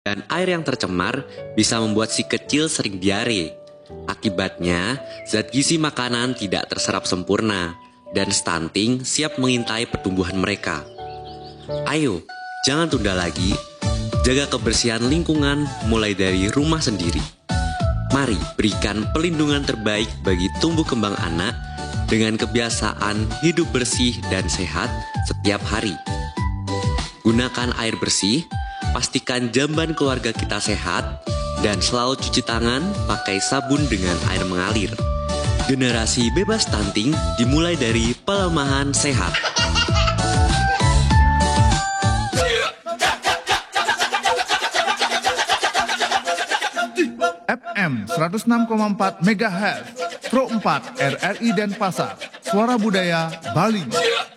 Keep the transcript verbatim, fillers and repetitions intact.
Dan air yang tercemar bisa membuat si kecil sering diare. Akibatnya, zat gizi makanan tidak terserap sempurna, dan stunting siap mengintai pertumbuhan mereka. Ayo, jangan tunda lagi, jaga kebersihan lingkungan mulai dari rumah sendiri. Mari berikan pelindungan terbaik bagi tumbuh kembang anak dengan kebiasaan hidup bersih dan sehat setiap hari. Gunakan air bersih, pastikan jamban keluarga kita sehat, dan selalu cuci tangan pakai sabun dengan air mengalir. Generasi bebas stunting dimulai dari pelemahan sehat. F M seratus enam koma empat megahertz, Pro empat R R I Denpasar, Suara Budaya Bali.